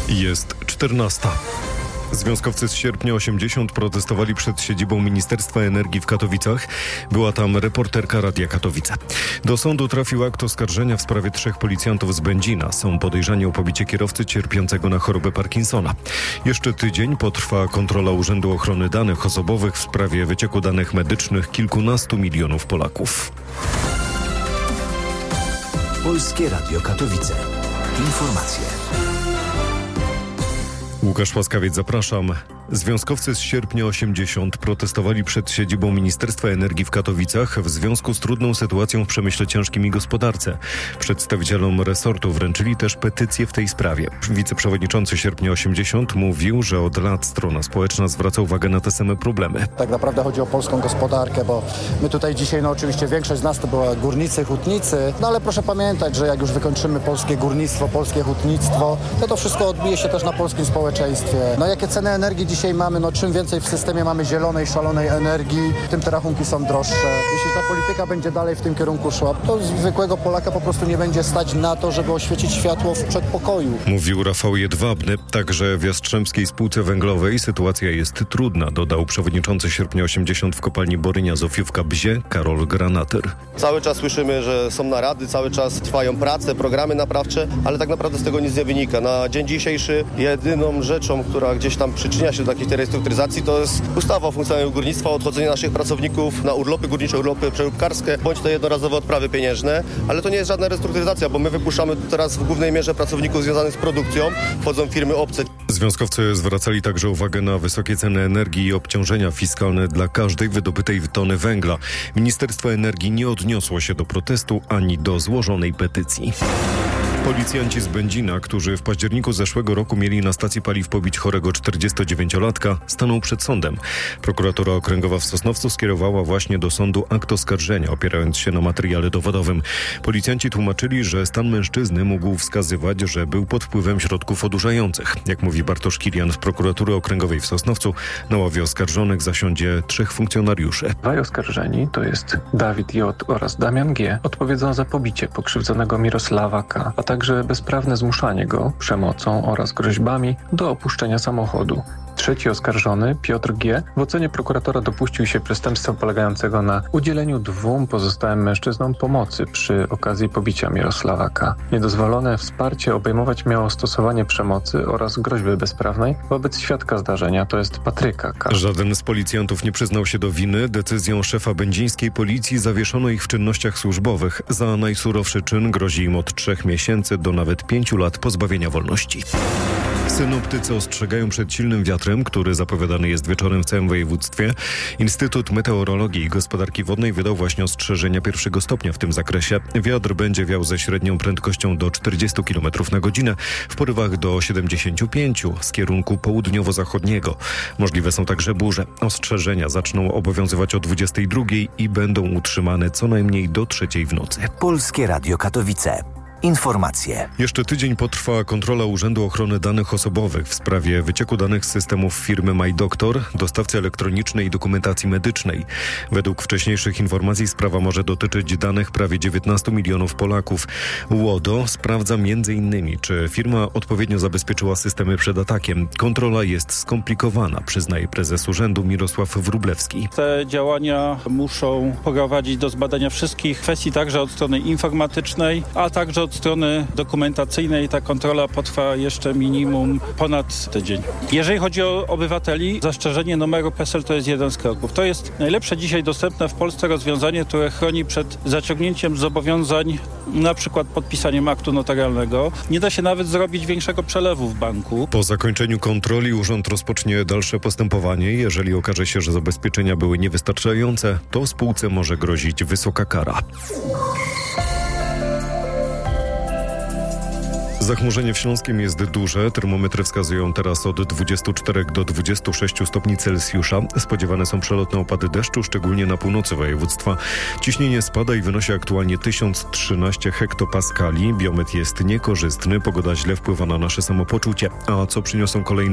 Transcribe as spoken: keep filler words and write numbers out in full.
Jest czternasta. Związkowcy z Sierpnia osiemdziesiąt protestowali przed siedzibą Ministerstwa Energii w Katowicach. Była tam reporterka Radia Katowice. Do sądu trafił akt oskarżenia w sprawie trzech policjantów z Będzina. Są podejrzani o pobicie kierowcy cierpiącego na chorobę Parkinsona. Jeszcze tydzień potrwa kontrola Urzędu Ochrony Danych Osobowych w sprawie wycieku danych medycznych kilkunastu milionów Polaków. Polskie Radio Katowice. Informacje. Łukasz Łaskawiec, zapraszam. Związkowcy z Sierpnia osiemdziesiąt protestowali przed siedzibą Ministerstwa Energii w Katowicach w związku z trudną sytuacją w przemyśle ciężkim i gospodarce. Przedstawicielom resortu wręczyli też petycję w tej sprawie. Wiceprzewodniczący Sierpnia osiemdziesiąt mówił, że od lat strona społeczna zwraca uwagę na te same problemy. Tak naprawdę chodzi o polską gospodarkę, bo my tutaj dzisiaj, no oczywiście większość z nas to była górnicy, hutnicy, no ale proszę pamiętać, że jak już wykończymy polskie górnictwo, polskie hutnictwo, to to wszystko odbije się też na polskim społeczeństwie. No jakie ceny energii dzisiaj Dzisiaj mamy, no czym więcej w systemie mamy zielonej, szalonej energii, tym te rachunki są droższe. Jeśli ta polityka będzie dalej w tym kierunku szła, to zwykłego Polaka po prostu nie będzie stać na to, żeby oświecić światło w przedpokoju. Mówił Rafał Jedwabny. Także w Jastrzębskiej Spółce Węglowej sytuacja jest trudna, dodał przewodniczący Sierpnia osiemdziesiąt w kopalni Borynia Zofiówka-Bzie Karol Granatyr. Cały czas słyszymy, że są narady, cały czas trwają prace, programy naprawcze, ale tak naprawdę z tego nic nie wynika. Na dzień dzisiejszy jedyną rzeczą, która gdzieś tam przyczynia się do takiej restrukturyzacji, to jest ustawa o funkcjonowaniu górnictwa, odchodzenie naszych pracowników na urlopy górnicze, urlopy przeróbkarskie, bądź to jednorazowe odprawy pieniężne, ale to nie jest żadna restrukturyzacja, bo my wypuszczamy teraz w głównej mierze pracowników związanych z produkcją, wchodzą firmy obce. Związkowcy zwracali także uwagę na wysokie ceny energii i obciążenia fiskalne dla każdej wydobytej tony węgla. Ministerstwo Energii nie odniosło się do protestu ani do złożonej petycji. Policjanci z Będzina, którzy w październiku zeszłego roku mieli na stacji paliw pobić chorego czterdziestodziewięciolatka, staną przed sądem. Prokuratura Okręgowa w Sosnowcu skierowała właśnie do sądu akt oskarżenia, opierając się na materiale dowodowym. Policjanci tłumaczyli, że stan mężczyzny mógł wskazywać, że był pod wpływem środków odurzających. Jak mówi Bartosz Kilian z Prokuratury Okręgowej w Sosnowcu, na ławie oskarżonych zasiądzie trzech funkcjonariuszy. Dwaj oskarżeni, to jest Dawid J. oraz Damian G., odpowiedzą za pobicie pokrzywdzonego Mirosława K., a także bezprawne zmuszanie go przemocą oraz groźbami do opuszczenia samochodu. Trzeci oskarżony, Piotr G., w ocenie prokuratora dopuścił się przestępstwa polegającego na udzieleniu dwóm pozostałym mężczyznom pomocy przy okazji pobicia Mirosława K. Niedozwolone wsparcie obejmować miało stosowanie przemocy oraz groźby bezprawnej wobec świadka zdarzenia, to jest Patryka K. Żaden z policjantów nie przyznał się do winy. Decyzją szefa będzińskiej policji zawieszono ich w czynnościach służbowych. Za najsurowszy czyn grozi im od trzech miesięcy do nawet pięciu lat pozbawienia wolności. Synoptycy ostrzegają przed silnym wiatrem, który zapowiadany jest wieczorem w całym województwie. Instytut Meteorologii i Gospodarki Wodnej wydał właśnie ostrzeżenia pierwszego stopnia w tym zakresie. Wiatr będzie wiał ze średnią prędkością do czterdziestu kilometrów na godzinę, w porywach do siedemdziesięciu pięciu z kierunku południowo-zachodniego. Możliwe są także burze. Ostrzeżenia zaczną obowiązywać o dwudziestej drugiej i będą utrzymane co najmniej do trzeciej w nocy. Polskie Radio Katowice. Informacje. Jeszcze tydzień potrwa kontrola Urzędu Ochrony Danych Osobowych w sprawie wycieku danych z systemów firmy MyDoktor, dostawcy elektronicznej i dokumentacji medycznej. Według wcześniejszych informacji sprawa może dotyczyć danych prawie dziewiętnastu milionów Polaków. ŁODO sprawdza między innymi, czy firma odpowiednio zabezpieczyła systemy przed atakiem. Kontrola jest skomplikowana, przyznaje prezes urzędu Mirosław Wróblewski. Te działania muszą prowadzić do zbadania wszystkich kwestii, także od strony informatycznej, a także od strony dokumentacyjnej. Ta kontrola potrwa jeszcze minimum ponad tydzień. Jeżeli chodzi o obywateli, zastrzeżenie numeru P E S E L to jest jeden z kroków. To jest najlepsze dzisiaj dostępne w Polsce rozwiązanie, które chroni przed zaciągnięciem zobowiązań, na przykład podpisaniem aktu notarialnego. Nie da się nawet zrobić większego przelewu w banku. Po zakończeniu kontroli urząd rozpocznie dalsze postępowanie. Jeżeli okaże się, że zabezpieczenia były niewystarczające, to spółce może grozić wysoka kara. Zachmurzenie w Śląskiem jest duże. Termometry wskazują teraz od dwudziestu czterech do dwudziestu sześciu stopni Celsjusza. Spodziewane są przelotne opady deszczu, szczególnie na północy województwa. Ciśnienie spada i wynosi aktualnie tysiąc trzynaście hektopaskali. Biometr jest niekorzystny. Pogoda źle wpływa na nasze samopoczucie. A co przyniosą kolejne